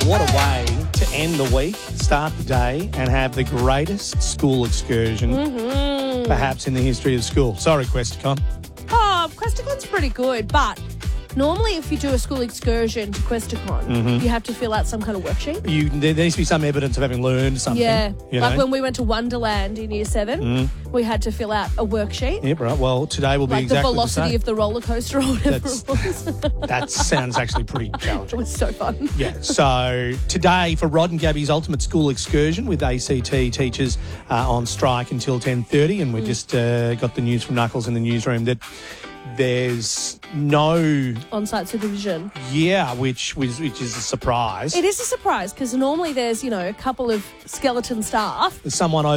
What a way to end the week, start the day, and have the greatest school excursion perhaps in the history of school. Sorry, Questacon. Oh, Questacon's pretty good, but normally if you do a school excursion to Questacon, you have to fill out some kind of worksheet. There needs to be some evidence of having learned something. Yeah, you like know? when we went to Wonderland in Year 7, we had to fill out a worksheet. Yep, right. Well, today will be Like exactly the velocity the of the roller coaster or whatever That's- it was. That sounds actually pretty It challenging. was so fun. Yeah, so today for Rod and Gabby's ultimate school excursion with ACT teachers on strike until 10:30, and we just got the news from Knuckles in the newsroom that there's no On-site supervision. which is a surprise. It is a surprise because normally there's, a couple of skeleton staff. There's someone